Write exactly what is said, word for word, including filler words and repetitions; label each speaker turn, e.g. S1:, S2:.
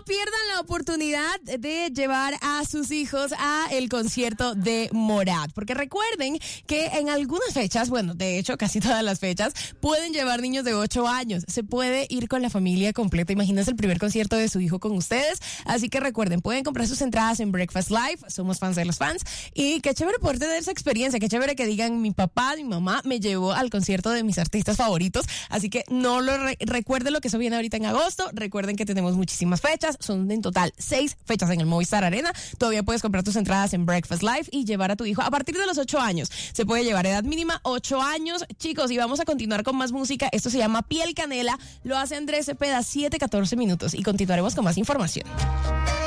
S1: no pierdan la oportunidad de llevar a sus hijos a el concierto de Morat, porque recuerden que en algunas fechas, bueno, de hecho casi todas las fechas, pueden llevar niños de ocho años. Se puede ir con la familia completa. Imagínense el primer concierto de su hijo con ustedes. Así que recuerden, pueden comprar sus entradas en Breakfast Live. Somos fans de los fans. Y qué chévere poder tener esa experiencia. Qué chévere que digan, mi papá, mi mamá me llevó al concierto de mis artistas favoritos. Así que no lo re- recuerden lo que eso viene ahorita en agosto. Recuerden que tenemos muchísimas fechas. Son en total seis fechas en el Movistar Arena. Todavía puedes comprar tus entradas en Breakfast Live y llevar a tu hijo a partir de los ocho años. Se puede llevar edad mínima ocho años. Chicos, y vamos a continuar con más música. Esto se llama Piel Canela. Lo hace Andrés Cepeda, siete catorce minutos. Y continuaremos con más información.